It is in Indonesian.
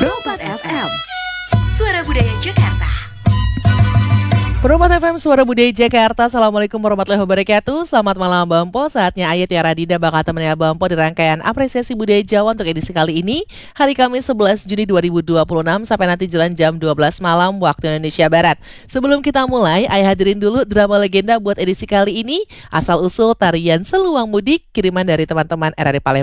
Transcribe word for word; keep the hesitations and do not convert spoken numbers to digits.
Probat F M, Suara Budaya Jakarta. Probat F M Suara Budaya Jakarta. Assalamualaikum warahmatullahi wabarakatuh. Selamat malam Bampo. Saatnya Ayat ya Radida bakal temenin Bampo di rangkaian apresiasi budaya Jawa untuk edisi kali ini, hari Kamis sebelas Juni dua ribu dua puluh enam sampai nanti jalan jam dua belas malam waktu Indonesia Barat. Sebelum kita mulai, Ayah hadirin dulu drama legenda buat edisi kali ini, asal usul tarian Seluang Mudik, kiriman dari teman-teman R R I Palembang.